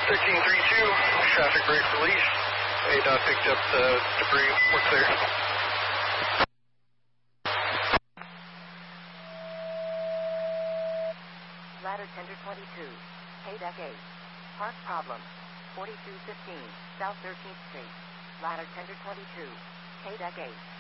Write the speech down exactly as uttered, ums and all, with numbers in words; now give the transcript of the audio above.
thirteen thirty-two, traffic brake release. A D O T picked up the debris. We're clear. Ladder Tender twenty-two, K D E C eight. Park problem. forty-two fifteen, South thirteenth Street. Ladder Tender twenty-two, K D E C eight.